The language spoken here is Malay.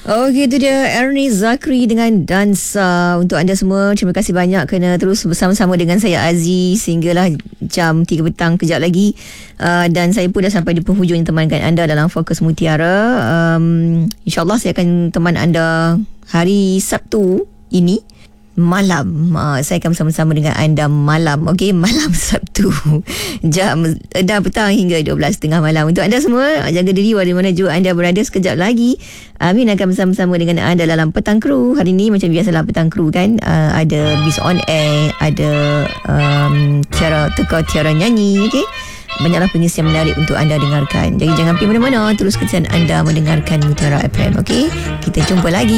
Okey, itu dia Ernie Zakri dengan Dansa. Untuk anda semua, terima kasih banyak kerana terus bersama-sama dengan saya Aziz sehinggalah jam 3 petang kejap lagi. Dan saya pun dah sampai di penghujung temankan anda dalam Fokus Mutiara. InsyaAllah saya akan teman anda hari Sabtu ini malam. Saya akan bersama-sama dengan anda malam. Okey, malam Sabtu jam dah petang hingga 12.30 malam. Untuk anda semua, jaga diri di mana juga anda berada. Sekejap lagi Amin akan bersama-sama dengan anda dalam Petang Kru. Hari ni macam biasalah Petang Kru kan, ada Biz On Air, ada Tiara nyanyi. Okey, banyaklah pengisian menarik untuk anda dengarkan. Jadi jangan pergi mana-mana, terus kesian anda mendengarkan Mutiara FM. Okey, kita jumpa lagi.